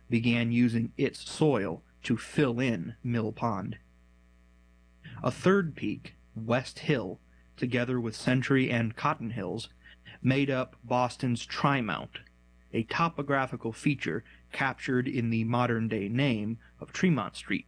began using its soil to fill in Mill Pond. A third peak, West Hill, together with Century and Cotton Hills, made up Boston's Tri-Mount, a topographical feature captured in the modern-day name of Tremont Street.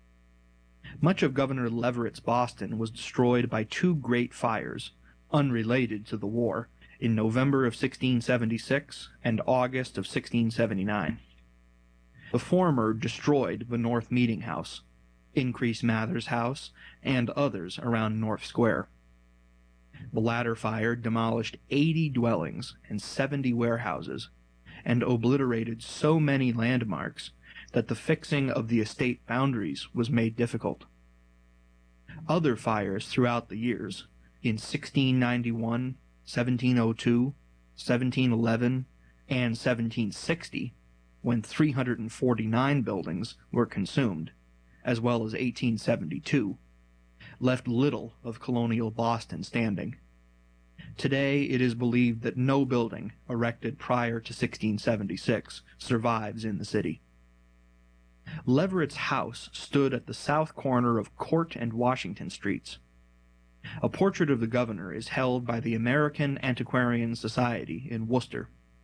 Much of Governor Leverett's Boston was destroyed by two great fires, unrelated to the war, in November of 1676 and August of 1679. The former destroyed the North Meeting House, Increase Mather's house, and others around North Square. The latter fire demolished 80 dwellings and 70 warehouses, and obliterated so many landmarks that the fixing of the estate boundaries was made difficult. Other fires throughout the years, in 1691, 1702, 1711, and 1760, when 349 buildings were consumed, as well as 1872, left little of colonial Boston standing. Today it is believed that no building erected prior to 1676 survives in the city. Leverett's house stood at the south corner of Court and Washington Streets. A portrait of the governor is held by the American Antiquarian Society in Worcester.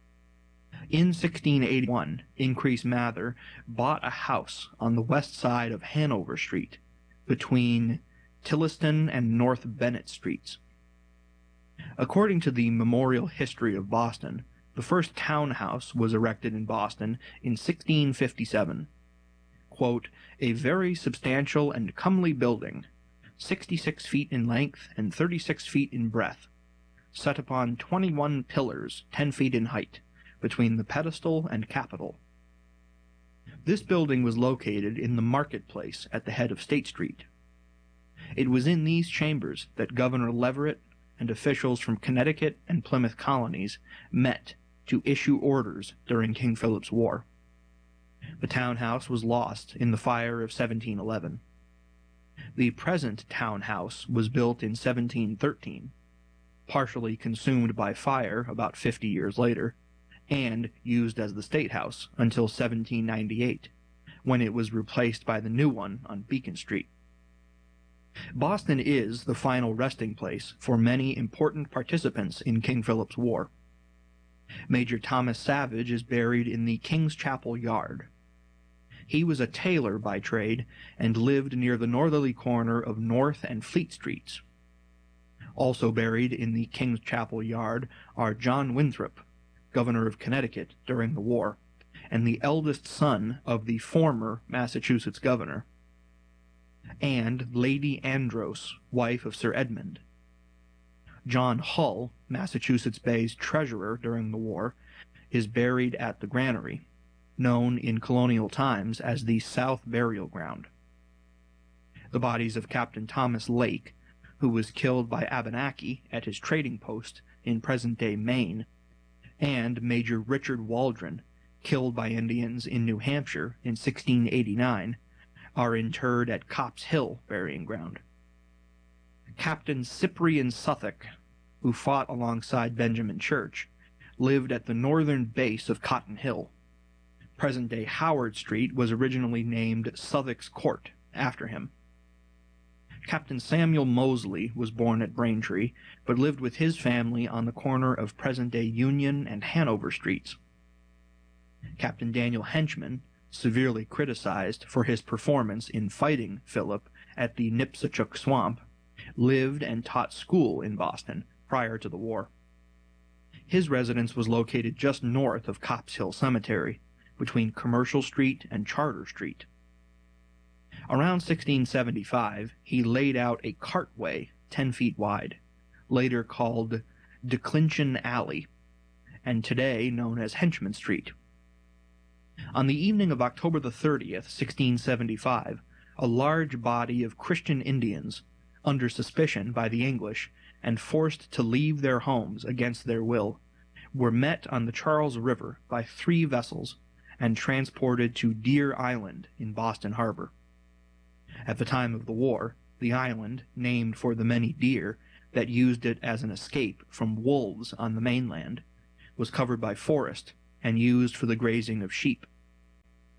In 1681, Increase Mather bought a house on the west side of Hanover Street, between Tilliston and North Bennett Streets. According to the Memorial History of Boston, the first townhouse was erected in Boston in 1657. Quote, "A very substantial and comely building, 66 feet in length and 36 feet in breadth, set upon 21 pillars 10 feet in height, between the pedestal and capitol." This building was located in the marketplace at the head of State Street. It was in these chambers that Governor Leverett and officials from Connecticut and Plymouth colonies met to issue orders during King Philip's War. The townhouse was lost in the fire of 1711. The present townhouse was built in 1713, partially consumed by fire about 50 years later, and used as the State House until 1798, when it was replaced by the new one on Beacon Street. Boston is the final resting place for many important participants in King Philip's War. Major Thomas Savage is buried in the King's Chapel Yard. He was a tailor by trade and lived near the northerly corner of North and Fleet Streets. Also buried in the King's Chapel Yard are John Winthrop, governor of Connecticut during the war, and the eldest son of the former Massachusetts governor, and Lady Andros, wife of Sir Edmund. John Hull, Massachusetts Bay's treasurer during the war, is buried at the granary, known in colonial times as the South Burial Ground. The bodies of Captain Thomas Lake, who was killed by Abenaki at his trading post in present-day Maine, and Major Richard Waldron, killed by Indians in New Hampshire in 1689, are interred at Copp's Hill Burying Ground. Captain Cyprian Suffolk, who fought alongside Benjamin Church, lived at the northern base of Cotton Hill. Present-day Howard Street was originally named Southwark's Court after him. Captain Samuel Mosley was born at Braintree, but lived with his family on the corner of present-day Union and Hanover Streets. Captain Daniel Henchman, severely criticized for his performance in fighting Philip at the Nipsachuck Swamp, lived and taught school in Boston prior to the war. His residence was located just north of Copp's Hill Cemetery, between Commercial Street and Charter Street. Around 1675, he laid out a cartway 10 feet wide, later called Declension Alley, and today known as Henchman Street. On the evening of October the 30th, 1675, a large body of Christian Indians, under suspicion by the English and forced to leave their homes against their will, were met on the Charles River by 3 vessels and transported to Deer Island in Boston Harbor. At the time of the war, the island, named for the many deer that used it as an escape from wolves on the mainland, was covered by forest and used for the grazing of sheep.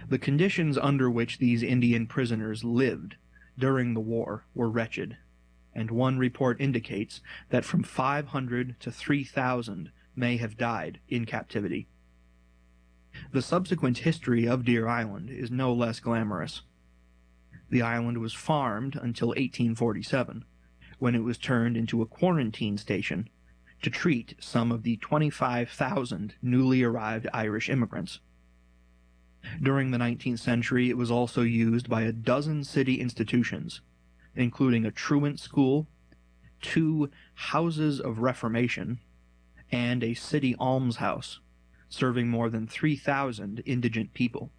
The conditions under which these Indian prisoners lived during the war were wretched, and one report indicates that from 500 to 3,000 may have died in captivity. The subsequent history of Deer Island is no less glamorous. The island was farmed until 1847, when it was turned into a quarantine station to treat some of the 25,000 newly arrived Irish immigrants. During the 19th century, it was also used by a dozen city institutions, including a truant school, 2 houses of reformation, and a city almshouse, serving more than 3,000 indigent people.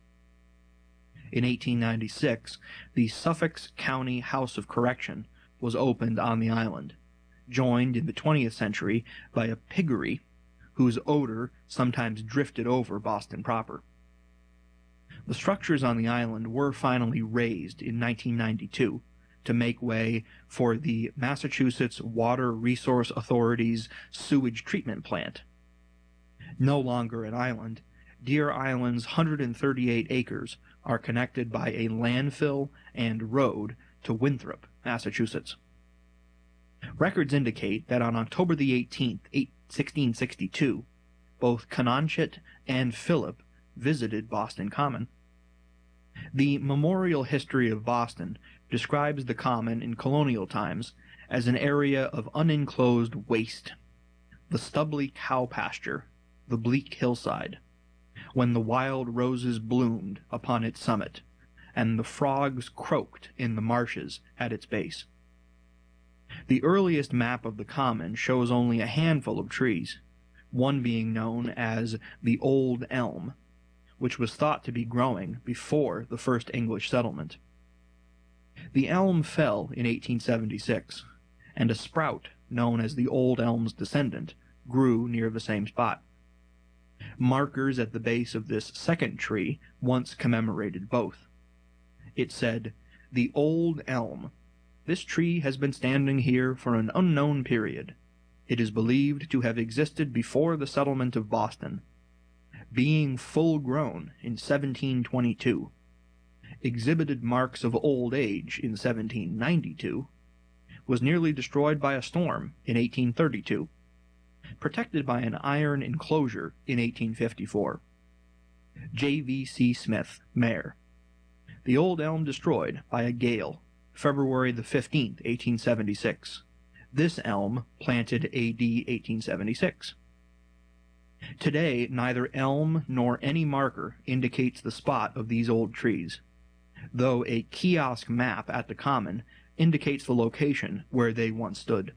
In 1896, the Suffolk County House of Correction was opened on the island, joined in the 20th century by a piggery whose odor sometimes drifted over Boston proper. The structures on the island were finally razed in 1992 to make way for the Massachusetts Water Resource Authority's sewage treatment plant. No longer an island, Deer Island's 138 acres are connected by a landfill and road to Winthrop, Massachusetts. Records indicate that on October the 18th, 1662, both Comanche and Philip visited Boston Common. The Memorial History of Boston describes the Common in colonial times as an area of unenclosed waste, the stubbly cow pasture, the bleak hillside, when the wild roses bloomed upon its summit, and the frogs croaked in the marshes at its base. The earliest map of the Common shows only a handful of trees, one being known as the Old Elm, which was thought to be growing before the first English settlement. The elm fell in 1876, and a sprout known as the Old Elm's descendant grew near the same spot. Markers at the base of this second tree once commemorated both. It said, "The Old Elm. This tree has been standing here for an unknown period. It is believed to have existed before the settlement of Boston. Being full grown in 1722, exhibited marks of old age in 1792, was nearly destroyed by a storm in 1832, protected by an iron enclosure in 1854. J.V.C. Smith, Mayor. The Old Elm destroyed by a gale, February the 15th, 1876. This elm planted A.D. 1876. Today, neither elm nor any marker indicates the spot of these old trees, though a kiosk map at the Common indicates the location where they once stood.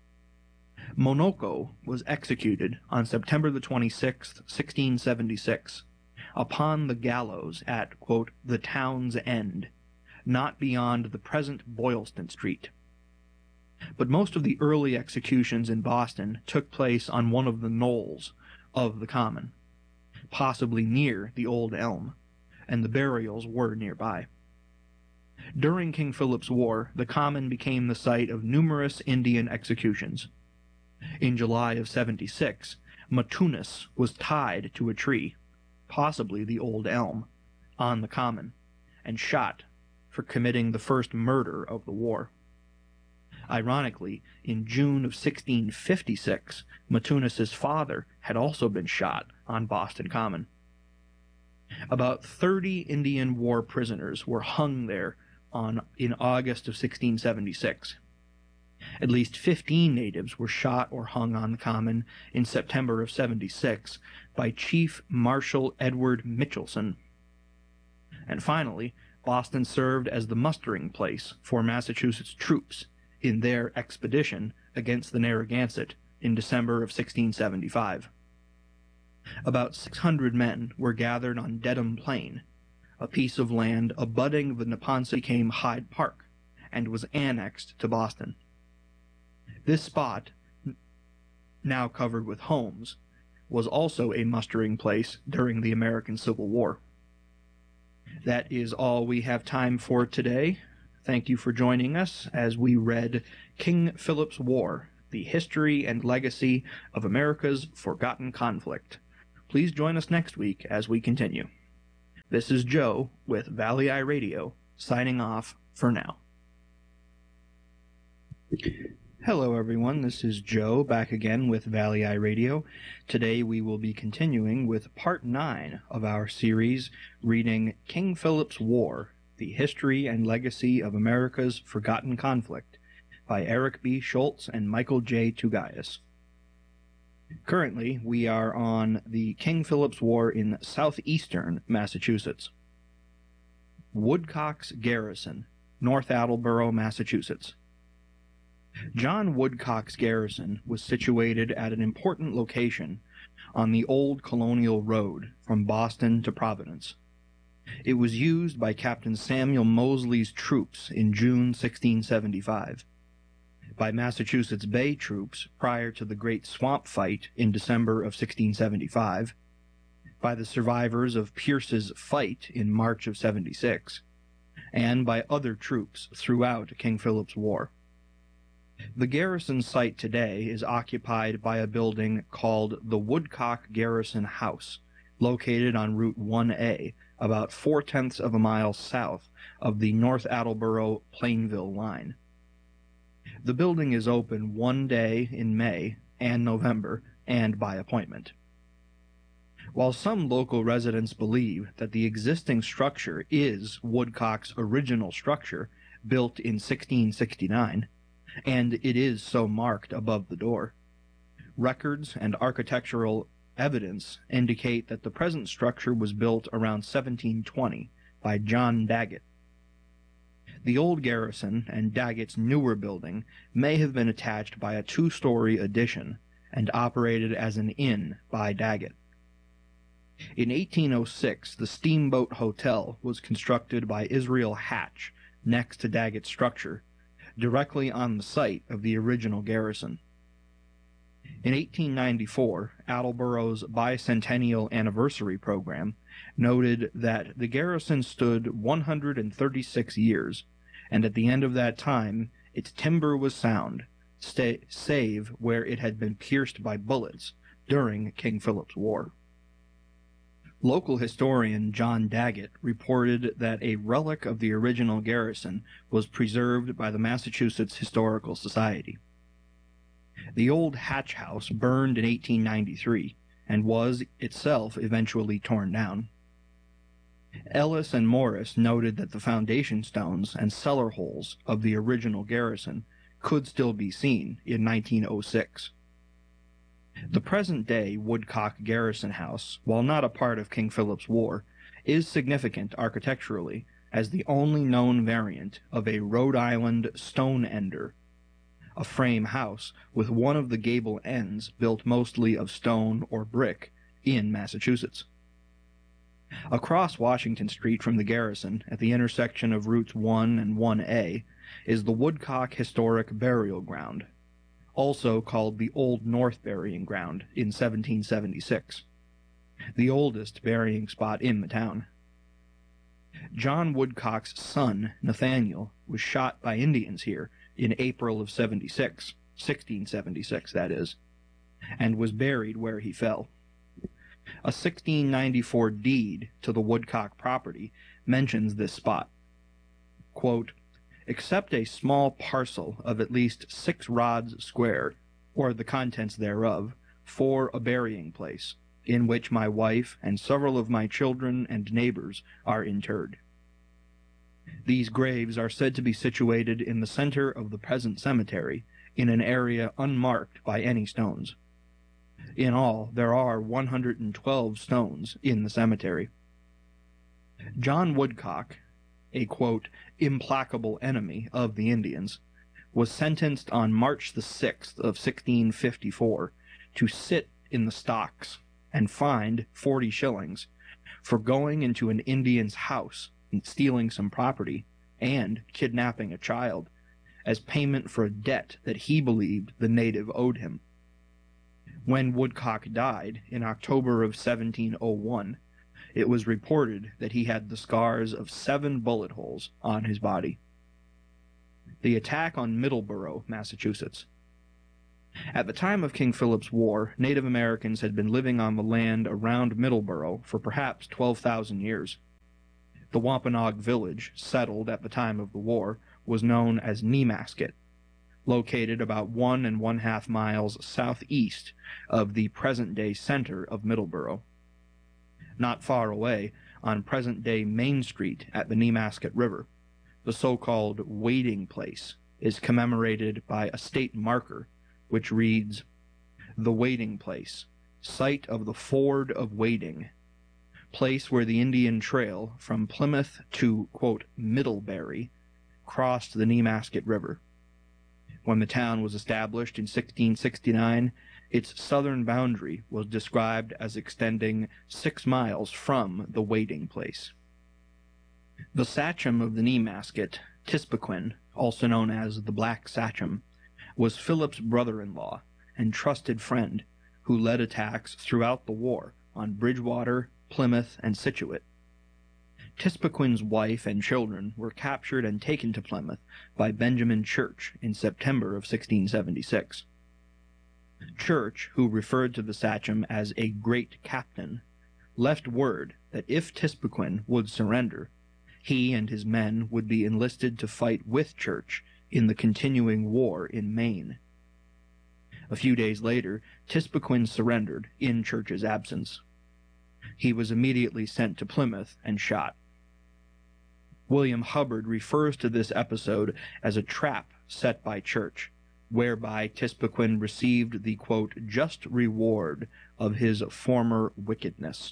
Monoko was executed on September the 26th, 1676, upon the gallows at, quote, the town's end, not beyond the present Boylston Street. But most of the early executions in Boston took place on one of the knolls of the Common, possibly near the Old Elm, and the burials were nearby. During King Philip's War, the Common became the site of numerous Indian executions. In July of 76, Matunis was tied to a tree, possibly the Old Elm, on the Common, and shot for committing the first murder of the war. Ironically, in June of 1656, Matunis's father had also been shot on Boston Common. About 30 Indian war prisoners were hung there in August of 1676. At least 15 natives were shot or hung on the Common in September of 76 by Chief Marshal Edward Mitchelson. And finally, Boston served as the mustering place for Massachusetts troops in their expedition against the Narragansett in December of 1675. About 600 men were gathered on Dedham Plain, a piece of land abutting the Neponset became Hyde Park, and was annexed to Boston. This spot, now covered with homes, was also a mustering place during the American Civil War. That is all we have time for today. Thank you for joining us as we read King Philip's War, the history and legacy of America's forgotten conflict. Please join us next week as we continue. This is Joe with Valley Eye Radio, signing off for now. Hello everyone, this is Joe back again with Valley Eye Radio. Today we will be continuing with Part 9 of our series reading King Philip's War, The History and Legacy of America's Forgotten Conflict by Eric B. Schultz and Michael J. Tugayas. Currently, we are on the King Philip's War in southeastern Massachusetts. Woodcock's Garrison, North Attleboro, Massachusetts. John Woodcock's garrison was situated at an important location on the old colonial road from Boston to Providence. It was used by Captain Samuel Mosley's troops in June 1675. By Massachusetts Bay troops prior to the Great Swamp Fight in December of 1675, by the survivors of Pierce's fight in March of 76, and by other troops throughout King Philip's War. The garrison site today is occupied by a building called the Woodcock Garrison House, located on Route 1A, about 4/10 of a mile south of the North Attleboro-Plainville line. The building is open one day in May and November, and by appointment. While some local residents believe that the existing structure is Woodcock's original structure, built in 1669, and it is so marked above the door, records and architectural evidence indicate that the present structure was built around 1720 by John Daggett. The old garrison and Daggett's newer building may have been attached by a two-story addition and operated as an inn by Daggett. In 1806, the Steamboat Hotel was constructed by Israel Hatch next to Daggett's structure, directly on the site of the original garrison. In 1894, Attleboro's bicentennial anniversary program noted that the garrison stood 136 years, and at the end of that time its timber was sound, save where it had been pierced by bullets during King Philip's War. Local historian John Daggett reported that a relic of the original garrison was preserved by the Massachusetts Historical Society. The old Hatch House burned in 1893 and was itself eventually torn down. Ellis and Morris noted that the foundation stones and cellar holes of the original garrison could still be seen in 1906. The present-day Woodcock Garrison House, while not a part of King Philip's War, is significant architecturally as the only known variant of a Rhode Island stone ender, a frame house with one of the gable ends built mostly of stone or brick in Massachusetts. Across Washington Street from the garrison, at the intersection of Routes 1 and 1A, is the Woodcock Historic Burial Ground, also called the Old North Burying Ground in 1776, the oldest burying spot in the town. John Woodcock's son, Nathaniel, was shot by Indians here in April of 1676, that is, and was buried where he fell. A 1694 deed to the Woodcock property mentions this spot. Quote, "Except a small parcel of at least 6 rods square, or the contents thereof, for a burying place, in which my wife and several of my children and neighbors are interred." These graves are said to be situated in the center of the present cemetery, in an area unmarked by any stones. In all, there are 112 stones in the cemetery. John Woodcock, a, quote, "implacable enemy of the Indians," was sentenced on March the 6th of 1654 to sit in the stocks and fined 40 shillings for going into an Indian's house and stealing some property and kidnapping a child as payment for a debt that he believed the native owed him. When Woodcock died in October of 1701, it was reported that he had the scars of 7 bullet holes on his body. The attack on Middleborough, Massachusetts. At the time of King Philip's War, Native Americans had been living on the land around Middleborough for perhaps 12,000 years. The Wampanoag village, settled at the time of the war, was known as Nemaskett, located about 1½ miles southeast of the present-day center of Middleborough. Not far away, on present-day Main Street at the Nemaskett River, the so-called Wading Place is commemorated by a state marker which reads, "The Wading Place, site of the Ford of Wading, place where the Indian Trail from Plymouth to, quote, Middlebury crossed the Nemaskett River. When the town was established in 1669, its southern boundary was described as extending 6 miles from the Wading Place." The Sachem of the Nemaskett, Tispiquin, also known as the Black Sachem, was Philip's brother-in-law and trusted friend who led attacks throughout the war on Bridgewater, Plymouth, and Scituate. Tispiquin's wife and children were captured and taken to Plymouth by Benjamin Church in September of 1676. Church, who referred to the Sachem as a great captain, left word that if Tispiquin would surrender, he and his men would be enlisted to fight with Church in the continuing war in Maine. A few days later, Tispiquin surrendered in Church's absence. He was immediately sent to Plymouth and shot. William Hubbard refers to this episode as a trap set by Church, whereby Tispiquin received the, quote, just reward of his former wickedness.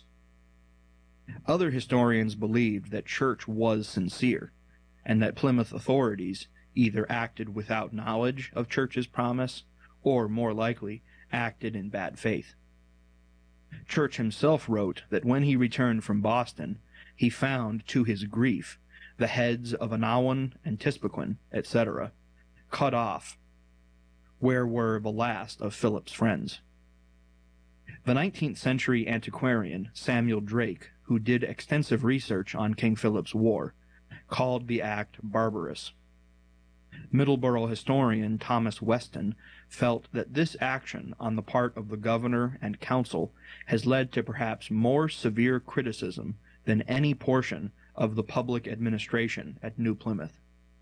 Other historians believed that Church was sincere, and that Plymouth authorities either acted without knowledge of Church's promise, or, more likely, acted in bad faith. Church himself wrote that when he returned from Boston, he found, to his grief, the heads of Anawan and Tispiquin, etc., cut off, where were the last of Philip's friends. The 19th century antiquarian Samuel Drake, who did extensive research on King Philip's War, called the act barbarous. Middleborough historian Thomas Weston felt that this action on the part of the governor and council has led to perhaps more severe criticism than any portion of the public administration at New Plymouth.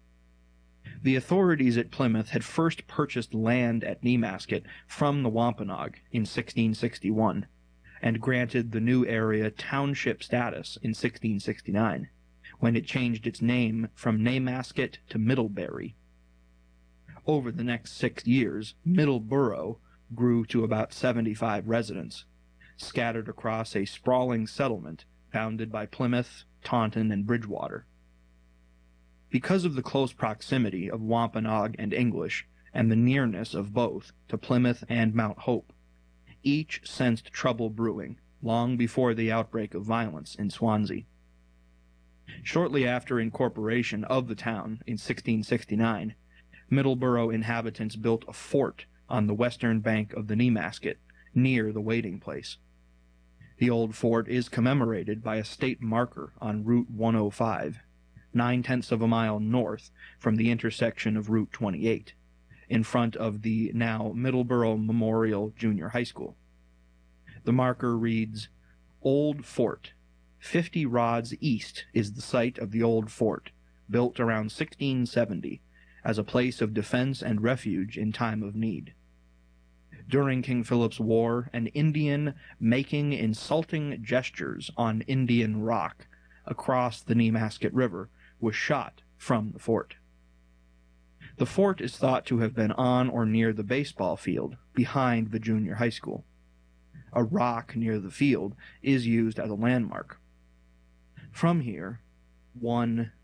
The authorities at Plymouth had first purchased land at Nemaskett from the Wampanoag in 1661, and granted the new area township status in 1669, when it changed its name from Nemaskett to Middlebury. Over the next 6 years, Middleborough grew to about 75 residents, scattered across a sprawling settlement bounded by Plymouth, Taunton, and Bridgewater. Because of the close proximity of Wampanoag and English, and the nearness of both to Plymouth and Mount Hope, each sensed trouble brewing long before the outbreak of violence in Swansea. Shortly after incorporation of the town in 1669, Middleborough inhabitants built a fort on the western bank of the Nemaskett, near the Wading Place. The old fort is commemorated by a state marker on Route 105, 9/10 of a mile north from the intersection of Route 28, in front of the now Middleborough Memorial Junior High School. The marker reads, "Old Fort. 50 rods east is the site of the old fort, built around 1670, as a place of defense and refuge in time of need. During King Philip's War, an Indian making insulting gestures on Indian Rock across the Nemaskett River was shot from the fort." The fort is thought to have been on or near the baseball field behind the junior high school. A rock near the field is used as a landmark. From here, one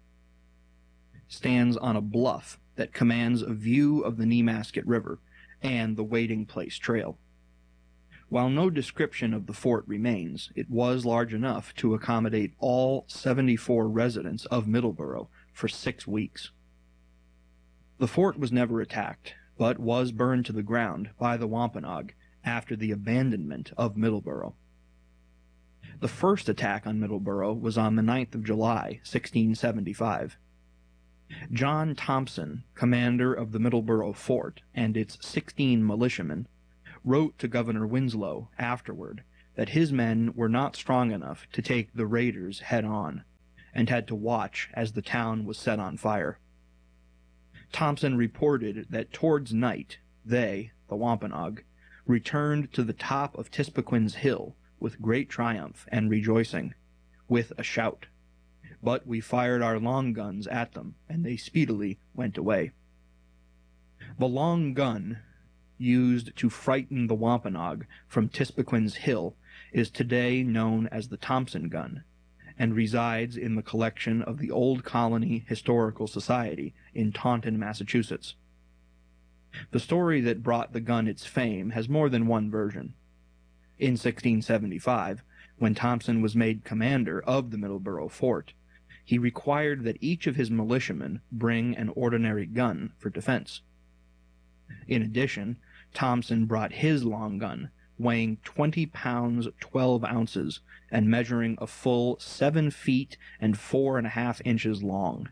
stands on a bluff that commands a view of the Nemaskett River and the Wading Place Trail. While no description of the fort remains, it was large enough to accommodate all 74 residents of Middleborough for 6 weeks. The fort was never attacked, but was burned to the ground by the Wampanoag after the abandonment of Middleborough. The first attack on Middleborough was on the 9th of July, 1675. John Thompson, commander of the Middleborough fort and its 16 militiamen, wrote to Governor Winslow afterward that his men were not strong enough to take the raiders head-on, and had to watch as the town was set on fire. Thompson reported that towards night they, the Wampanoag, returned to the top of Tispiquin's hill with great triumph and rejoicing, with a shout. But we fired our long guns at them, and they speedily went away. The long gun used to frighten the Wampanoag from Tispiquin's hill is today known as the Thompson gun, and resides in the collection of the Old Colony Historical Society in Taunton, Massachusetts. The story that brought the gun its fame has more than one version. In 1675, when Thompson was made commander of the Middleborough fort, he required that each of his militiamen bring an ordinary gun for defense. In addition, Thompson brought his long gun, weighing 20 pounds 12 ounces and measuring a full 7 feet and 4.5 inches long.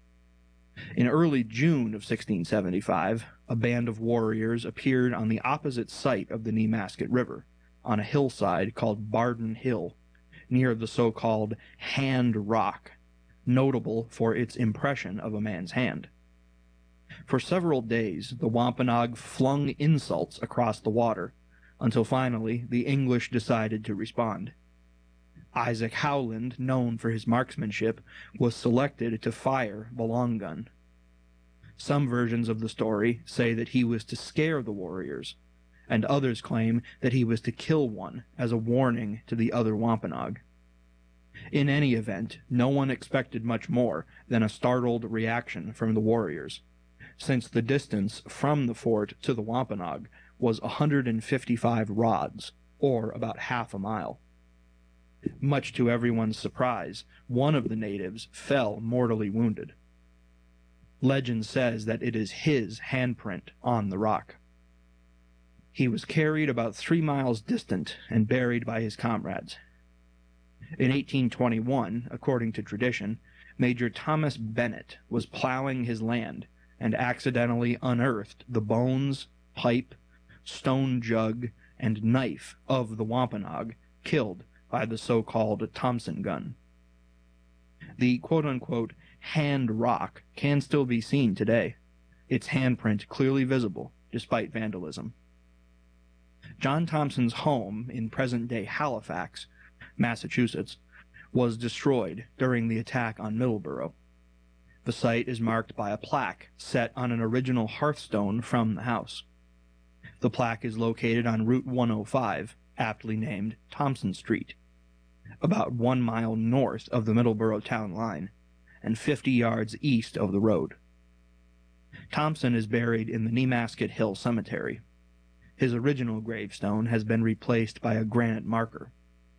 In early June of 1675, a band of warriors appeared on the opposite site of the Nemasket River, on a hillside called Barden Hill, near the so-called Hand Rock, notable for its impression of a man's hand. For several days, the Wampanoag flung insults across the water, until finally the English decided to respond. Isaac Howland, known for his marksmanship, was selected to fire the long gun. Some versions of the story say that he was to scare the warriors, and others claim that he was to kill one as a warning to the other Wampanoag. In any event, no one expected much more than a startled reaction from the warriors, since the distance from the fort to the Wampanoag was 155 rods, or about half a mile. Much to everyone's surprise, one of the natives fell mortally wounded. Legend says that it is his handprint on the rock. He was carried about 3 miles distant and buried by his comrades. In 1821, according to tradition, Major Thomas Bennett was plowing his land and accidentally unearthed the bones, pipe, stone jug, and knife of the Wampanoag killed by the so-called Thompson gun. The quote-unquote hand rock can still be seen today, its handprint clearly visible despite vandalism. John Thompson's home in present-day Halifax, Massachusetts, was destroyed during the attack on Middleborough. The site is marked by a plaque set on an original hearthstone from the house. The plaque is located on Route 105, aptly named Thompson Street, about 1 mile north of the Middleborough town line, and 50 yards east of the road. Thompson is buried in the Nemasket Hill Cemetery. His original gravestone has been replaced by a granite marker.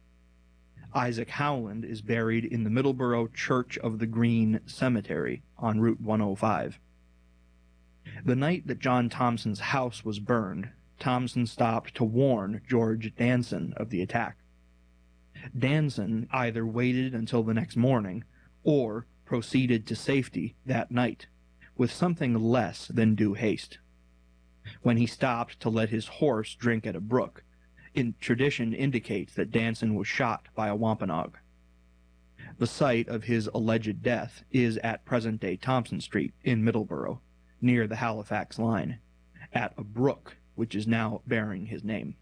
Isaac Howland is buried in the Middleborough Church of the Green Cemetery on Route 105. The night that John Thompson's house was burned, Thompson stopped to warn George Danson of the attack. Danson either waited until the next morning or proceeded to safety that night, with something less than due haste. When he stopped to let his horse drink at a brook, tradition indicates that Danson was shot by a Wampanoag. The site of his alleged death is at present-day Thompson Street in Middleborough, near the Halifax line, at a brook which is now bearing his name.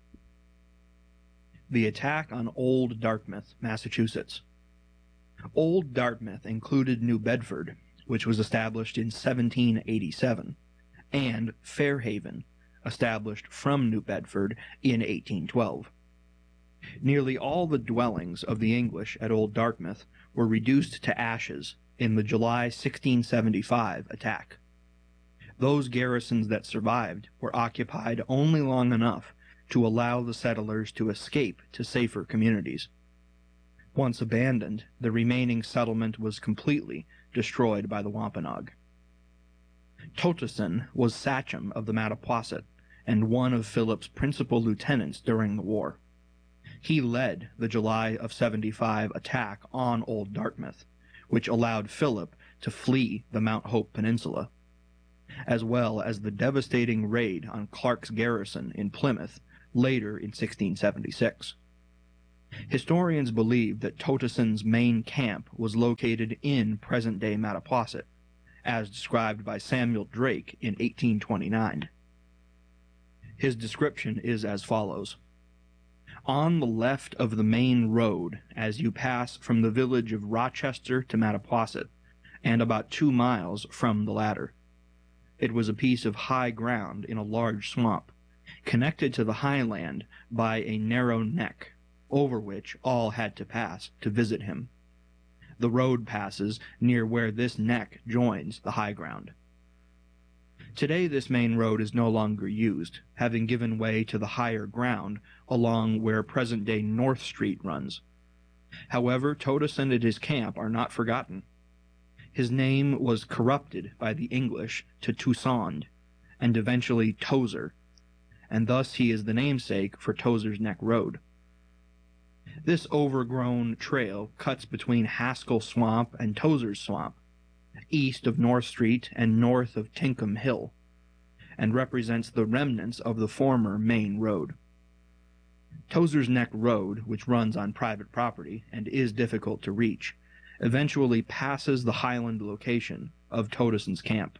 The attack on Old Dartmouth, Massachusetts. Old Dartmouth included New Bedford, which was established in 1787, and Fairhaven, established from New Bedford in 1812. Nearly all the dwellings of the English at Old Dartmouth were reduced to ashes in the July 1675 attack. Those garrisons that survived were occupied only long enough to allow the settlers to escape to safer communities. Once abandoned, the remaining settlement was completely destroyed by the Wampanoag. Toteson was sachem of the Mattapoisett and one of Philip's principal lieutenants during the war. He led the July of 75 attack on Old Dartmouth, which allowed Philip to flee the Mount Hope Peninsula, as well as the devastating raid on Clark's garrison in Plymouth later in 1676. Historians believe that Totesen's main camp was located in present-day Mattapoisett, as described by Samuel Drake in 1829. His description is as follows. On the left of the main road, as you pass from the village of Rochester to Mattapoisett, and about 2 miles from the latter. It was a piece of high ground in a large swamp, connected to the highland by a narrow neck, over which all had to pass to visit him. The road passes near where this neck joins the high ground. Today this main road is no longer used, having given way to the higher ground along where present-day North Street runs. However, Totesen and his camp are not forgotten. His name was corrupted by the English to Toussaint, and eventually Tozer, and thus he is the namesake for Tozer's Neck Road. This overgrown trail cuts between Haskell Swamp and Tozer's Swamp, east of North Street and north of Tinkham Hill, and represents the remnants of the former main road. Tozer's Neck Road, which runs on private property and is difficult to reach, eventually passes the highland location of Totesen's camp.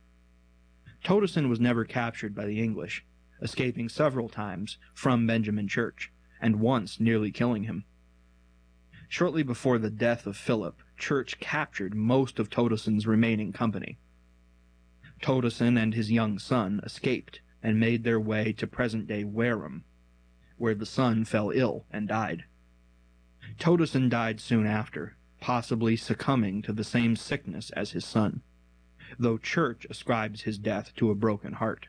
Totesen was never captured by the English, escaping several times from Benjamin Church, and once nearly killing him. Shortly before the death of Philip, Church captured most of Totesen's remaining company. Totesen and his young son escaped and made their way to present-day Wareham, where the son fell ill and died. Totesen died soon after, possibly succumbing to the same sickness as his son, though Church ascribes his death to a broken heart.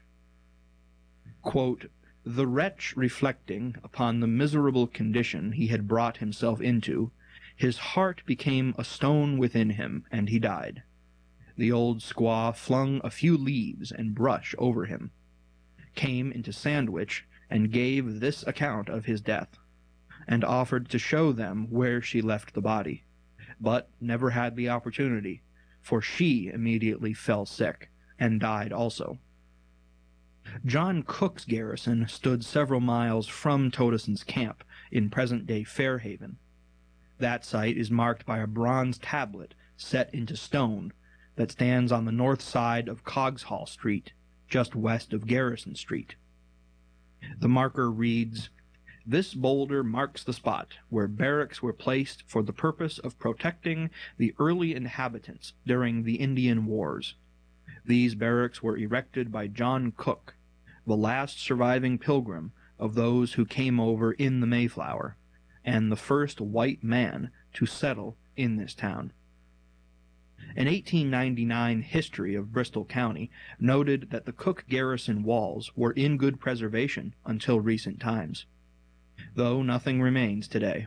Quote, "The wretch reflecting upon the miserable condition he had brought himself into, his heart became a stone within him, and he died. The old squaw flung a few leaves and brush over him, came into Sandwich, and gave this account of his death, and offered to show them where she left the body, but never had the opportunity, for she immediately fell sick, and died also." John Cook's garrison stood several miles from Totesen's camp in present-day Fairhaven. That site is marked by a bronze tablet set into stone that stands on the north side of Coggeshall Street, just west of Garrison Street. The marker reads, "This boulder marks the spot where barracks were placed for the purpose of protecting the early inhabitants during the Indian Wars. These barracks were erected by John Cook, the last surviving pilgrim of those who came over in the Mayflower, and the first white man to settle in this town." An 1899 history of Bristol County noted that the Cook garrison walls were in good preservation until recent times, though nothing remains today.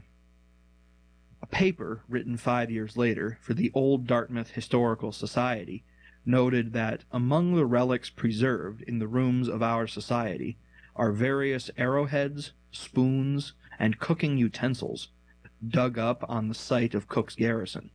A paper written 5 years later for the Old Dartmouth Historical Society noted that among the relics preserved in the rooms of our society are various arrowheads, spoons, and cooking utensils dug up on the site of Cook's garrison.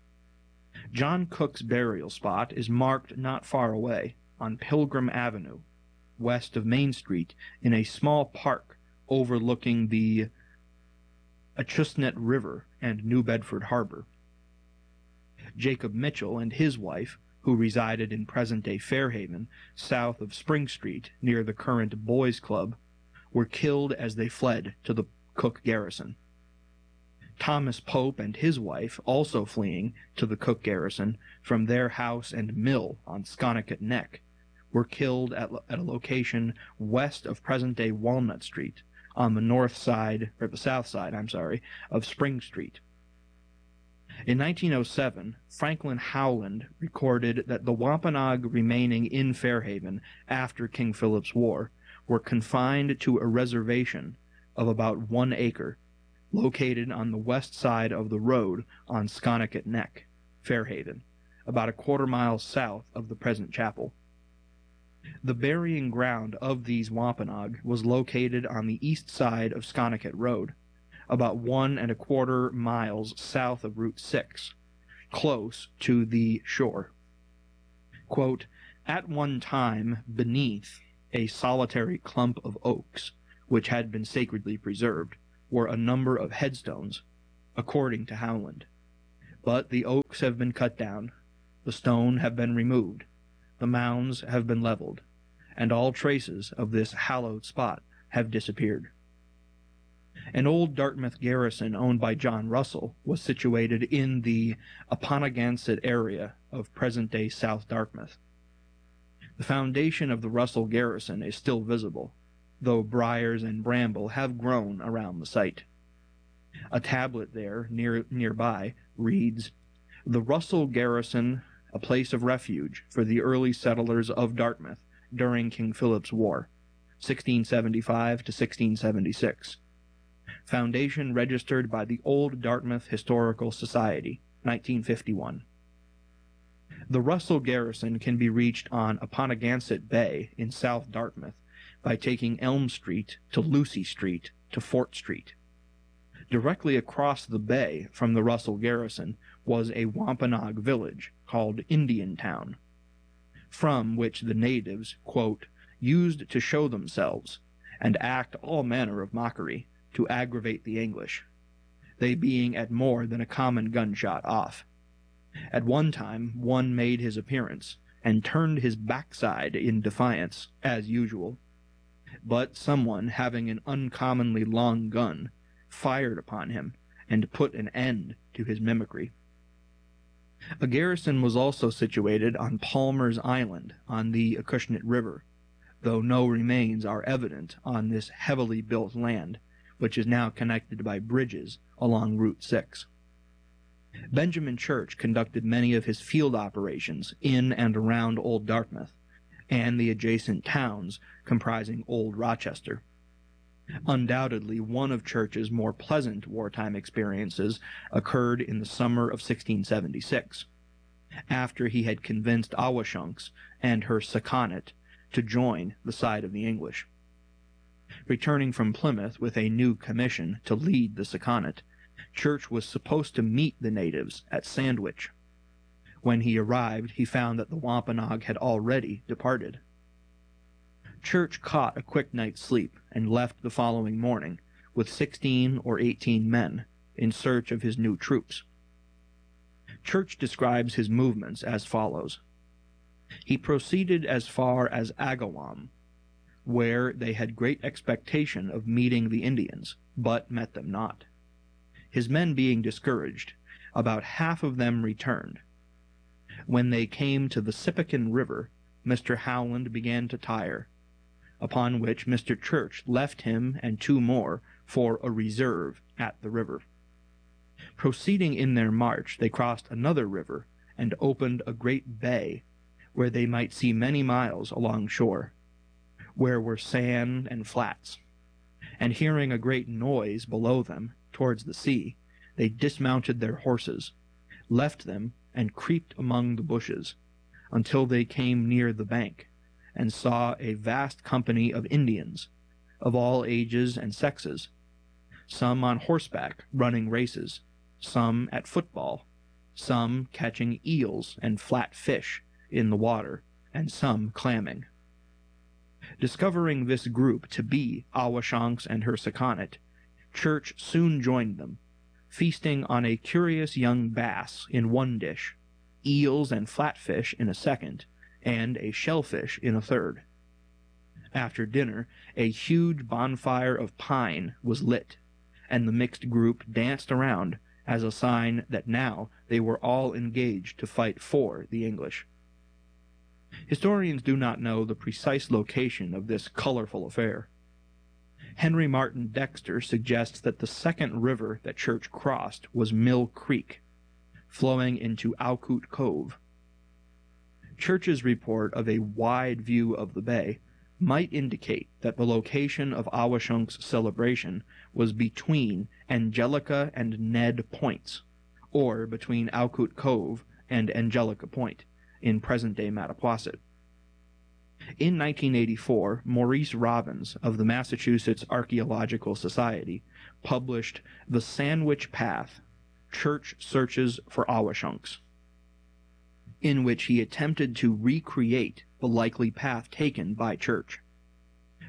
John Cook's burial spot is marked not far away, on Pilgrim Avenue, west of Main Street, in a small park overlooking the Achusettsnet River and New Bedford Harbor. Jacob Mitchell and his wife, who resided in present-day Fairhaven, south of Spring Street, near the current Boys Club, were killed as they fled to the Cook garrison. Thomas Pope and his wife, also fleeing to the Cook garrison from their house and mill on Sconnecut Neck, were killed at a location west of present-day Walnut Street, on the south side of Spring Street. In 1907, Franklin Howland recorded that the Wampanoag remaining in Fairhaven after King Philip's War were confined to a reservation of about 1 acre, located on the west side of the road on Sconnecut Neck, Fairhaven, about a quarter-mile south of the present chapel. The burying ground of these Wampanoag was located on the east side of Sconnecut Road, about 1¼ miles south of Route 6, close to the shore. Quote, "At one time beneath a solitary clump of oaks, which had been sacredly preserved, were a number of headstones, according to Howland. But the oaks have been cut down, the stone have been removed, the mounds have been leveled, and all traces of this hallowed spot have disappeared. An old Dartmouth garrison owned by John Russell was situated in the Apponeganset area of present-day South Dartmouth. The foundation of the Russell garrison is still visible, though briars and bramble have grown around the site. A tablet there, nearby, reads, "The Russell garrison, a place of refuge for the early settlers of Dartmouth during King Philip's War, 1675 to 1676. Foundation registered by the Old Dartmouth Historical Society, 1951. The Russell garrison can be reached on Apponeganset Bay in South Dartmouth by taking Elm Street to Lucy Street to Fort Street. Directly across the bay from the Russell garrison was a Wampanoag village called Indian Town, from which the natives, quote, used to show themselves and act all manner of mockery to aggravate the English, they being at more than a common gunshot off. At one time one made his appearance, and turned his backside in defiance, as usual. But someone, having an uncommonly long gun, fired upon him, and put an end to his mimicry. A garrison was also situated on Palmer's Island on the Acushnet River, though no remains are evident on this heavily built land, which is now connected by bridges along Route 6. Benjamin Church conducted many of his field operations in and around Old Dartmouth, and the adjacent towns comprising Old Rochester. Undoubtedly, one of Church's more pleasant wartime experiences occurred in the summer of 1676, after he had convinced Awashunks and her Sakonnet to join the side of the English. Returning from Plymouth with a new commission to lead the Sakonnet, Church was supposed to meet the natives at Sandwich. When he arrived, he found that the Wampanoag had already departed. Church caught a quick night's sleep and left the following morning with 16 or 18 men in search of his new troops. Church describes his movements as follows. He proceeded as far as Agawam, where they had great expectation of meeting the Indians, but met them not. His men being discouraged, about half of them returned. When they came to the Sippican River, Mr. Howland began to tire, upon which Mr. Church left him and 2 more for a reserve at the river. Proceeding in their march, they crossed another river and opened a great bay, where they might see many miles along shore, where were sand and flats. And hearing a great noise below them, towards the sea, they dismounted their horses, left them, and creeped among the bushes, until they came near the bank, and saw a vast company of Indians, of all ages and sexes, some on horseback running races, some at football, some catching eels and flat fish in the water, and some clamming. Discovering this group to be Awashonks and her Sakonnet, Church soon joined them, feasting on a curious young bass in one dish, eels and flatfish in a second, and a shellfish in a third. After dinner, a huge bonfire of pine was lit, and the mixed group danced around as a sign that now they were all engaged to fight for the English. Historians do not know the precise location of this colorful affair. Henry Martin Dexter suggests that the second river that Church crossed was Mill Creek, flowing into Aucoot Cove. Church's report of a wide view of the bay might indicate that the location of Awashunk's celebration was between Angelica and Ned Points, or between Aucoot Cove and Angelica Point, in present-day Mattapoisett. In 1984, Maurice Robbins of the Massachusetts Archaeological Society published The Sandwich Path, Church Searches for Awashunks, in which he attempted to recreate the likely path taken by Church.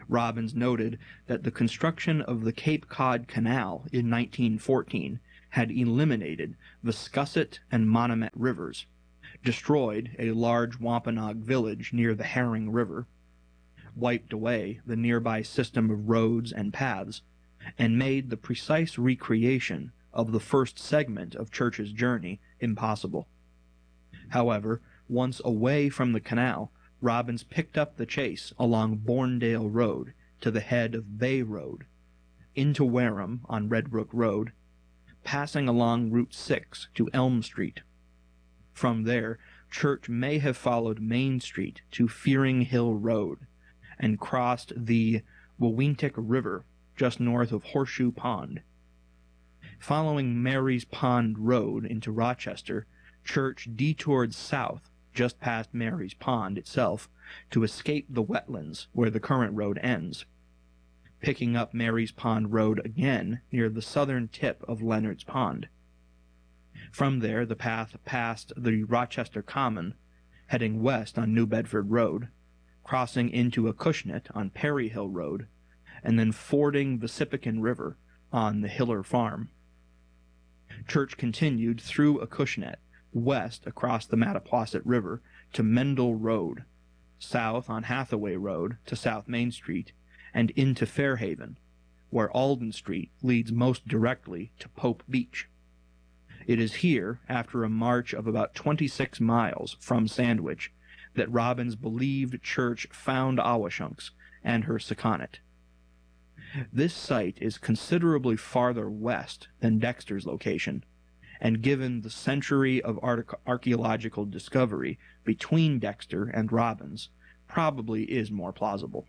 Robbins noted that the construction of the Cape Cod Canal in 1914 had eliminated the Scusset and Monomet rivers, destroyed a large Wampanoag village near the Herring River, wiped away the nearby system of roads and paths, and made the precise recreation of the first segment of Church's journey impossible. However, once away from the canal, Robbins picked up the chase along Bourndale Road to the head of Bay Road, into Wareham on Red Brook Road, passing along Route 6 to Elm Street. From there, Church may have followed Main Street to Fearing Hill Road and crossed the Wawintic River just north of Horseshoe Pond. Following Mary's Pond Road into Rochester, Church detoured south just past Mary's Pond itself to escape the wetlands where the current road ends, picking up Mary's Pond Road again near the southern tip of Leonard's Pond. From there, the path passed the Rochester Common, heading west on New Bedford Road, crossing into Acushnet on Perry Hill Road, and then fording the Sippican River on the Hiller Farm. Church continued through Acushnet, west across the Mattapoisett River to Mendel Road, south on Hathaway Road to South Main Street, and into Fairhaven, where Alden Street leads most directly to Pope Beach. It is here, after a march of about 26 miles from Sandwich, that Robbins believed Church found Awashunks and her Sakonnet. This site is considerably farther west than Dexter's location, and given the century of archaeological discovery between Dexter and Robbins, probably is more plausible.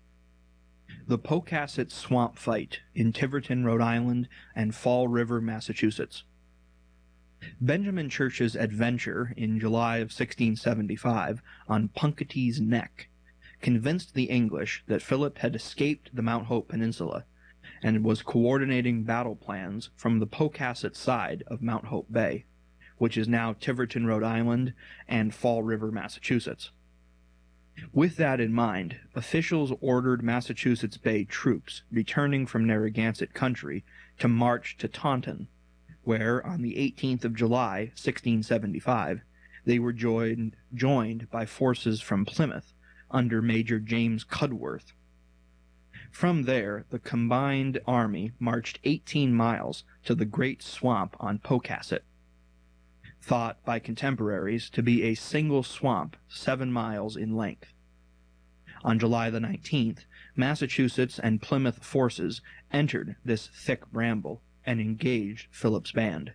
The Pocasset Swamp Fight in Tiverton, Rhode Island, and Fall River, Massachusetts. Benjamin Church's adventure in July of 1675 on Punkaty's Neck convinced the English that Philip had escaped the Mount Hope Peninsula and was coordinating battle plans from the Pocasset side of Mount Hope Bay, which is now Tiverton, Rhode Island, and Fall River, Massachusetts. With that in mind, officials ordered Massachusetts Bay troops returning from Narragansett country to march to Taunton, where, on the 18th of July, 1675, they were joined by forces from Plymouth under Major James Cudworth. From there, the combined army marched 18 miles to the Great Swamp on Pocasset, thought by contemporaries to be a single swamp 7 miles in length. On July the 19th, Massachusetts and Plymouth forces entered this thick bramble and engaged Philip's band.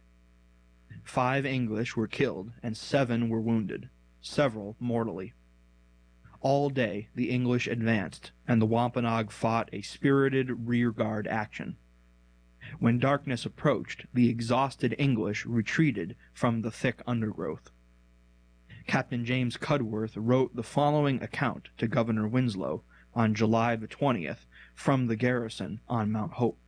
5 English were killed and 7 were wounded, several mortally. All day the English advanced, and the Wampanoag fought a spirited rearguard action. When darkness approached, the exhausted English retreated from the thick undergrowth. Captain James Cudworth wrote the following account to Governor Winslow on July the 20th from the garrison on Mount Hope.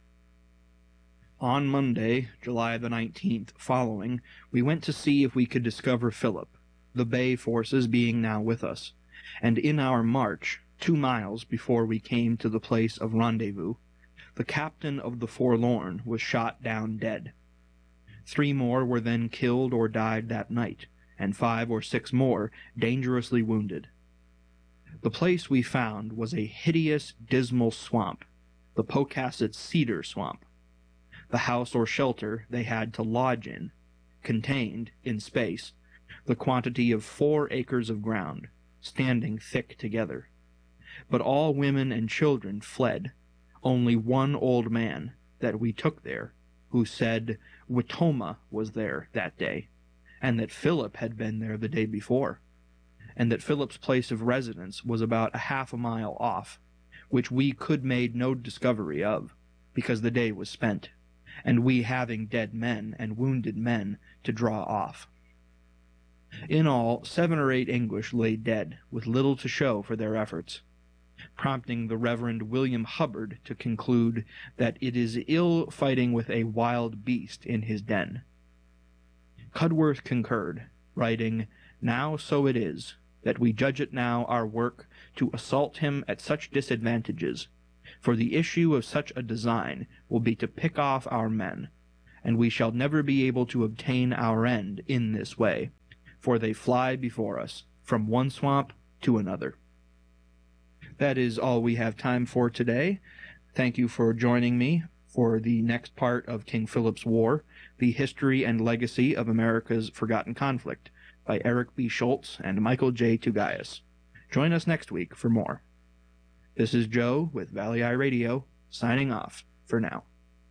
On Monday, July the 19th following, we went to see if we could discover Philip, the Bay forces being now with us, and in our march, 2 miles before we came to the place of rendezvous, the captain of the Forlorn was shot down dead. 3 more were then killed or died that night, and 5 or 6 more dangerously wounded. The place we found was a hideous, dismal swamp, the Pocasset Cedar Swamp. The house or shelter they had to lodge in contained, in space, the quantity of 4 acres of ground, standing thick together. But all women and children fled. Only one old man that we took there, who said Witoma was there that day, and that Philip had been there the day before, and that Philip's place of residence was about a half a mile off, which we could made no discovery of, because the day was spent, and we having dead men and wounded men to draw off. In all, 7 or 8 English lay dead, with little to show for their efforts, prompting the Reverend William Hubbard to conclude that it is ill fighting with a wild beast in his den. Cudworth concurred, writing, "Now so it is. that we judge it now our work to assault him at such disadvantages, for the issue of such a design will be to pick off our men, and we shall never be able to obtain our end in this way, for they fly before us from one swamp to another. That is all we have time for today. Thank you for joining me for the next part of King Philip's War, The History and Legacy of America's Forgotten Conflict, by Eric B. Schultz and Michael J. Tugayas. Join us next week for more. This is Joe with Valley Eye Radio, signing off for now.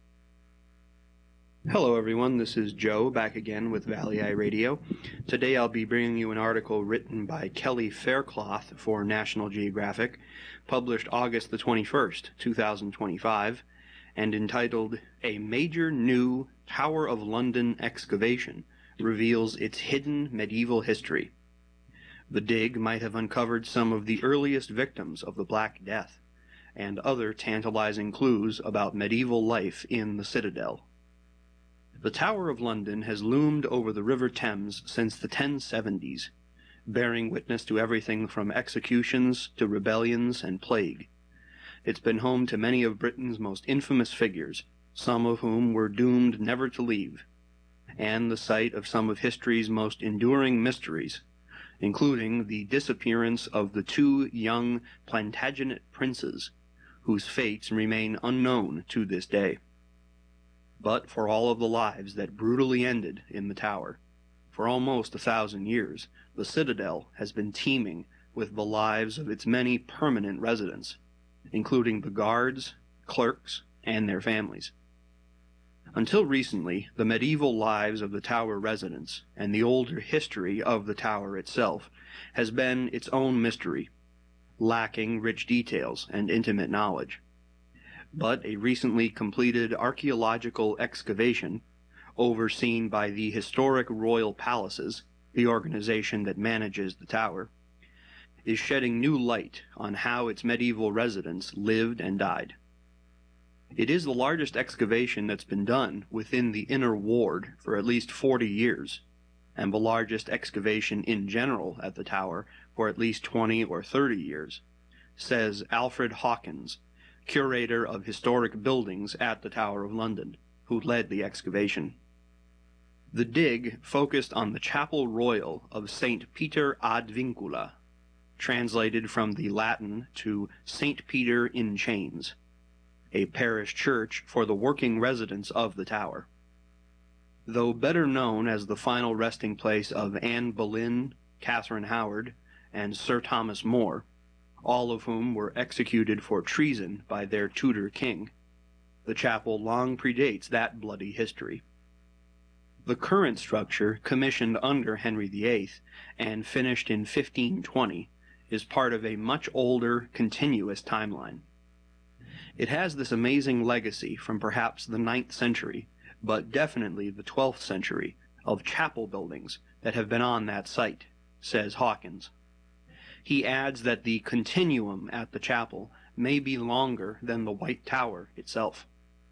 Hello everyone, this is Joe back again with Valley Eye Radio. Today I'll be bringing you an article written by Kelly Faircloth for National Geographic, published August the 21st, 2025, and entitled A Major New Tower of London Excavation Reveals Its Hidden Medieval History. The dig might have uncovered some of the earliest victims of the Black Death, and other tantalizing clues about medieval life in the Citadel. The Tower of London has loomed over the River Thames since the 1070s, bearing witness to everything from executions to rebellions and plague. It's been home to many of Britain's most infamous figures, some of whom were doomed never to leave, and the site of some of history's most enduring mysteries, including the disappearance of the two young Plantagenet princes, whose fates remain unknown to this day. But for all of the lives that brutally ended in the tower, for almost 1,000 years, the Citadel has been teeming with the lives of its many permanent residents, including the guards, clerks, and their families. Until recently, the medieval lives of the tower residents and the older history of the tower itself has been its own mystery, lacking rich details and intimate knowledge. But a recently completed archaeological excavation, overseen by the Historic Royal Palaces, the organization that manages the tower, is shedding new light on how its medieval residents lived and died. It is the largest excavation that's been done within the inner ward for at least 40 years, and the largest excavation in general at the tower for at least 20 or 30 years, says Alfred Hawkins, curator of historic buildings at the Tower of London, who led the excavation. The dig focused on the Chapel Royal of St. Peter ad Vincula, translated from the Latin to St. Peter in Chains, a parish church for the working residents of the tower. Though better known as the final resting place of Anne Boleyn, Catherine Howard, and Sir Thomas More, all of whom were executed for treason by their Tudor king, the chapel long predates that bloody history. The current structure, commissioned under Henry VIII and finished in 1520, is part of a much older, continuous timeline. It has this amazing legacy from perhaps the 9th century, but definitely the 12th century, of chapel buildings that have been on that site, says Hawkins. He adds that the continuum at the chapel may be longer than the White Tower itself.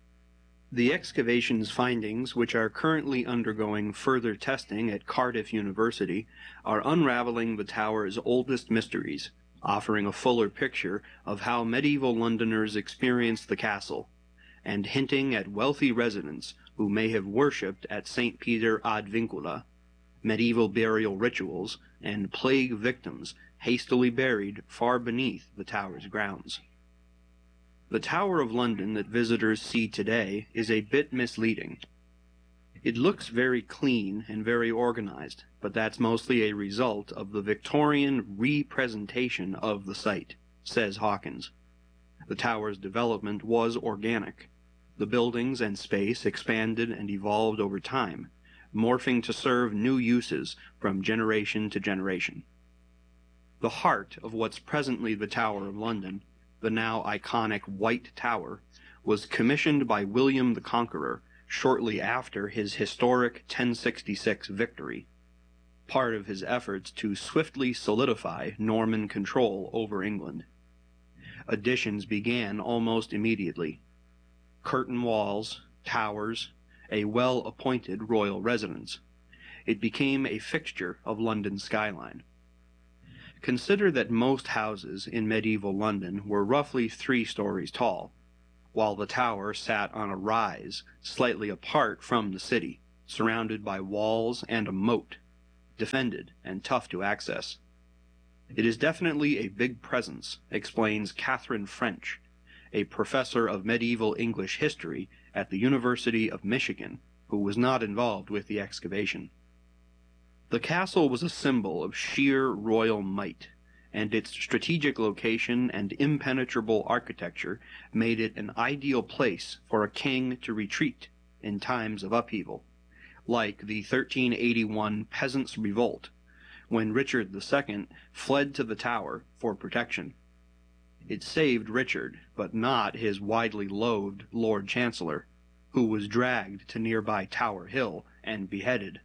The excavation's findings, which are currently undergoing further testing at Cardiff University, are unraveling the tower's oldest mysteries, offering a fuller picture of how medieval Londoners experienced the castle, and hinting at wealthy residents who may have worshipped at St. Peter ad Vincula, medieval burial rituals, and plague victims hastily buried far beneath the tower's grounds. The Tower of London that visitors see today is a bit misleading. It looks very clean and very organized, but that's mostly a result of the Victorian representation of the site, says Hawkins. The tower's development was organic. The buildings and space expanded and evolved over time, morphing to serve new uses from generation to generation. The heart of what's presently the Tower of London, the now iconic White Tower, was commissioned by William the Conqueror shortly after his historic 1066 victory, part of his efforts to swiftly solidify Norman control over England. Additions began almost immediately. Curtain walls, towers, a well-appointed royal residence. It became a fixture of London's skyline. Consider that most houses in medieval London were roughly 3 stories tall, while the tower sat on a rise slightly apart from the city, surrounded by walls and a moat, defended and tough to access. It is definitely a big presence, explains Catherine French, a professor of medieval English history at the University of Michigan, who was not involved with the excavation. The castle was a symbol of sheer royal might, and its strategic location and impenetrable architecture made it an ideal place for a king to retreat in times of upheaval, like the 1381 Peasants' Revolt, when Richard II fled to the Tower for protection. It saved Richard, but not his widely loathed Lord Chancellor, who was dragged to nearby Tower Hill and beheaded.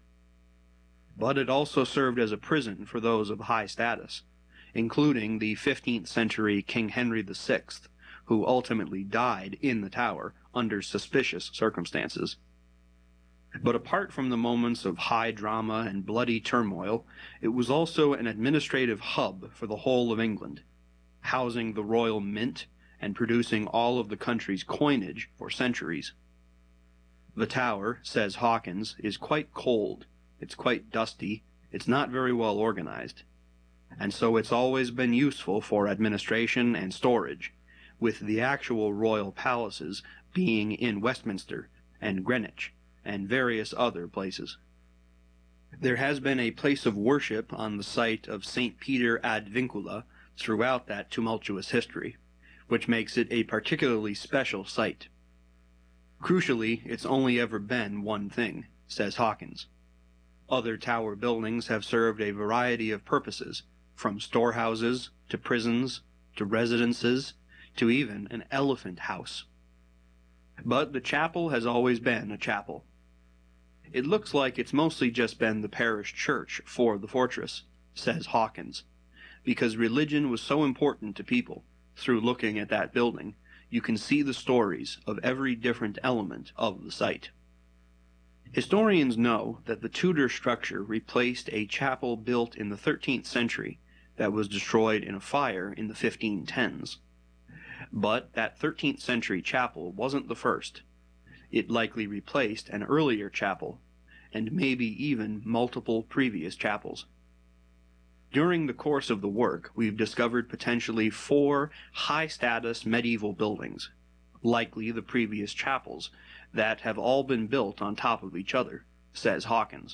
But it also served as a prison for those of high status, including the 15th century King Henry VI, who ultimately died in the Tower under suspicious circumstances. But apart from the moments of high drama and bloody turmoil, it was also an administrative hub for the whole of England, housing the royal mint and producing all of the country's coinage for centuries. The Tower, says Hawkins, is quite cold, it's quite dusty, it's not very well organized, and so it's always been useful for administration and storage, with the actual royal palaces being in Westminster and Greenwich and various other places. There has been a place of worship on the site of St. Peter ad Vincula throughout that tumultuous history, which makes it a particularly special site. Crucially, it's only ever been one thing, says Hawkins. Other tower buildings have served a variety of purposes, from storehouses to prisons to residences to even an elephant house. But the chapel has always been a chapel. It looks like it's mostly just been the parish church for the fortress, says Hawkins, because religion was so important to people. Through looking at that building, you can see the stories of every different element of the site. Historians know that the Tudor structure replaced a chapel built in the 13th century that was destroyed in a fire in the 1510s. But that 13th century chapel wasn't the first. It likely replaced an earlier chapel, and maybe even multiple previous chapels. During the course of the work, we've discovered potentially 4 high-status medieval buildings, likely the previous chapels, that have all been built on top of each other, says Hawkins.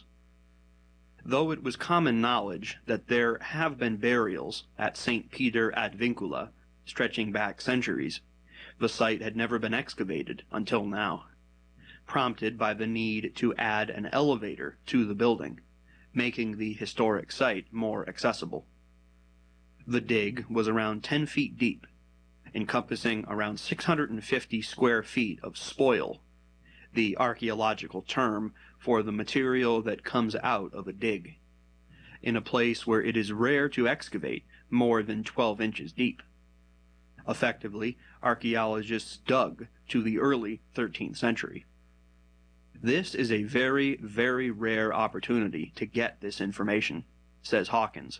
Though it was common knowledge that there have been burials at St. Peter ad Vincula, stretching back centuries, the site had never been excavated until now, prompted by the need to add an elevator to the building, making the historic site more accessible. The dig was around 10 feet deep, encompassing around 650 square feet of spoil, the archaeological term for the material that comes out of a dig, in a place where it is rare to excavate more than 12 inches deep. Effectively, archaeologists dug to the early 13th century. This is a very, very rare opportunity to get this information, says Hawkins.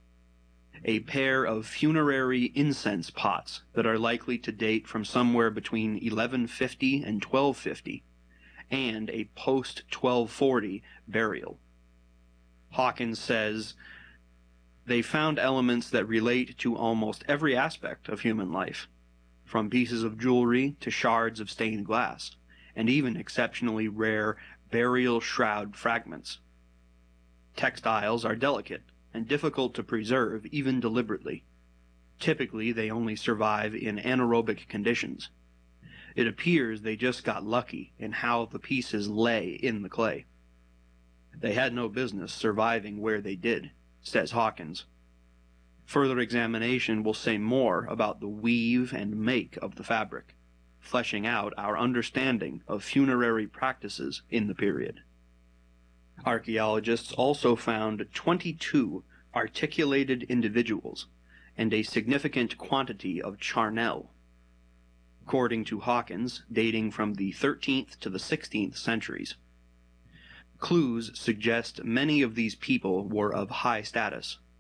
A pair of funerary incense pots that are likely to date from somewhere between 1150 and 1250, and a post-1240 burial. Hawkins says, they found elements that relate to almost every aspect of human life, from pieces of jewelry to shards of stained glass, and even exceptionally rare burial shroud fragments. Textiles are delicate and difficult to preserve even deliberately. Typically, they only survive in anaerobic conditions. It appears they just got lucky in how the pieces lay in the clay. They had no business surviving where they did, says Hawkins. Further examination will say more about the weave and make of the fabric, fleshing out our understanding of funerary practices in the period. Archaeologists also found 22 articulated individuals and a significant quantity of charnel. According to Hawkins, dating from the 13th to the 16th centuries. Clues suggest many of these people were of high status,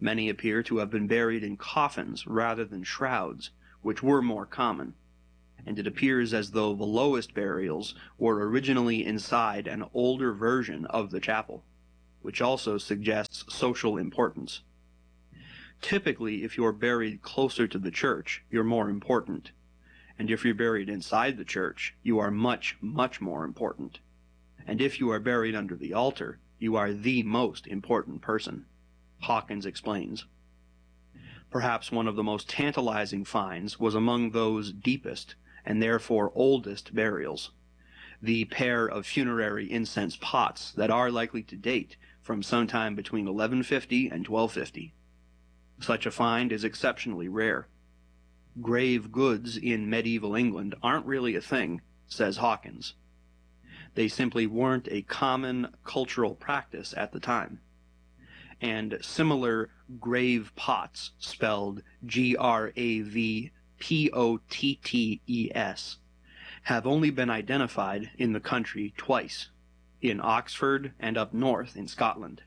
Many appear to have been buried in coffins rather than shrouds, which were more common, and it appears as though the lowest burials were originally inside an older version of the chapel, which also suggests social importance. Typically, if you're buried closer to the church, you're more important, and if you're buried inside the church, you are much, much more important. And if you are buried under the altar, you are the most important person, Hawkins explains. Perhaps one of the most tantalizing finds was among those deepest, and therefore oldest, burials, the pair of funerary incense pots that are likely to date from sometime between 1150 and 1250. Such a find is exceptionally rare. Grave goods in medieval England aren't really a thing, says Hawkins. They simply weren't a common cultural practice at the time. And similar grave pots, spelled Gravpottes, have only been identified in the country twice, in Oxford and up north in Scotland.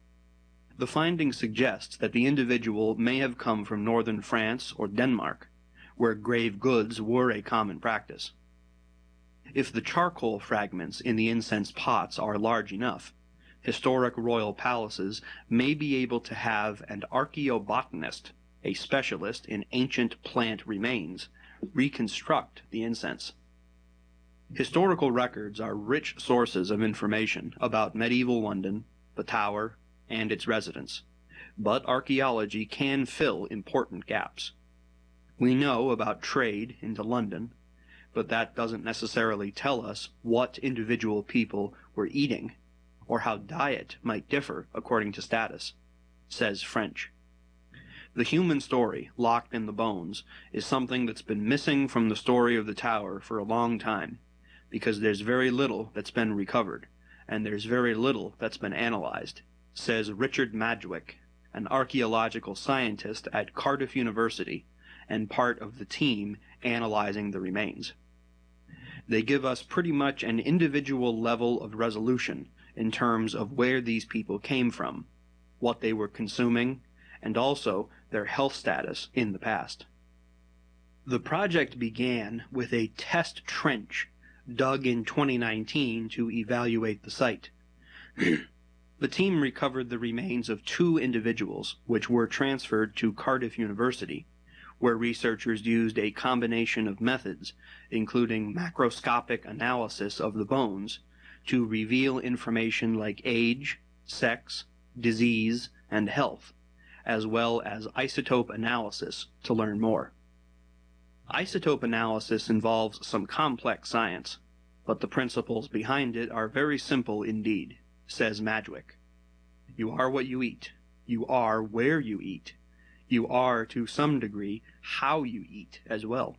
The finding suggests that the individual may have come from northern France or Denmark, where grave goods were a common practice. If the charcoal fragments in the incense pots are large enough, historic royal palaces may be able to have an archaeobotanist, a specialist in ancient plant remains, reconstruct the incense. Historical records are rich sources of information about medieval London, the Tower, and its residents, but archaeology can fill important gaps. We know about trade into London, but that doesn't necessarily tell us what individual people were eating, or how diet might differ according to status, says French. The human story, locked in the bones, is something that's been missing from the story of the Tower for a long time, because there's very little that's been recovered, and there's very little that's been analyzed, says Richard Madgwick, an archaeological scientist at Cardiff University and part of the team analyzing the remains. They give us pretty much an individual level of resolution in terms of where these people came from, what they were consuming, and also their health status in the past. The project began with a test trench dug in 2019 to evaluate the site. The team recovered the remains of 2 individuals, which were transferred to Cardiff University, where researchers used a combination of methods, including macroscopic analysis of the bones, to reveal information like age, sex, disease, and health, as well as isotope analysis to learn more. Isotope analysis involves some complex science, but the principles behind it are very simple indeed, says Madgwick. You are what you eat. You are where you eat. You are, to some degree, how you eat as well.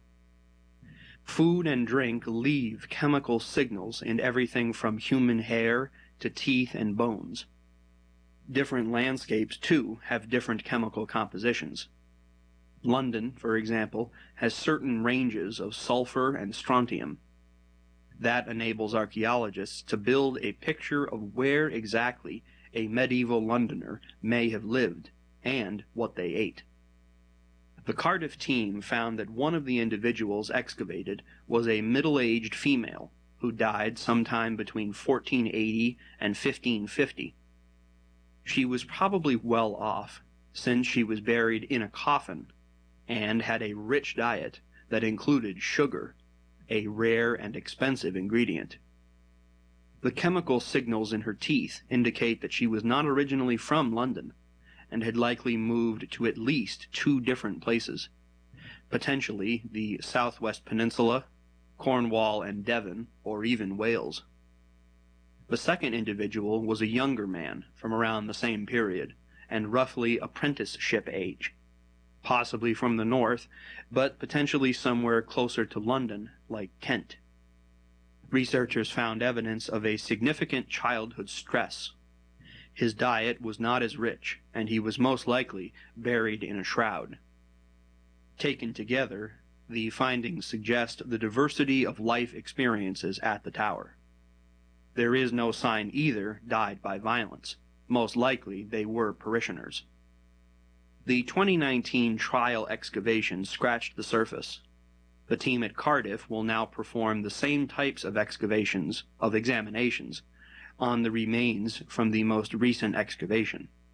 Food and drink leave chemical signals in everything from human hair to teeth and bones. Different landscapes, too, have different chemical compositions. London, for example, has certain ranges of sulfur and strontium. That enables archaeologists to build a picture of where exactly a medieval Londoner may have lived and what they ate. The Cardiff team found that one of the individuals excavated was a middle-aged female who died sometime between 1480 and 1550. She was probably well off, since she was buried in a coffin and had a rich diet that included sugar, a rare and expensive ingredient. The chemical signals in her teeth indicate that she was not originally from London, and had likely moved to at least 2 different places, potentially the Southwest Peninsula, Cornwall and Devon, or even Wales. The second individual was a younger man from around the same period, and roughly apprenticeship age, possibly from the north, but potentially somewhere closer to London, like Kent. Researchers found evidence of a significant childhood stress. His diet was not as rich, and he was most likely buried in a shroud. Taken together, the findings suggest the diversity of life experiences at the Tower. There is no sign either died by violence. Most likely they were parishioners. The 2019 trial excavation scratched the surface. The team at Cardiff will now perform the same types of examinations, on the remains from the most recent excavation.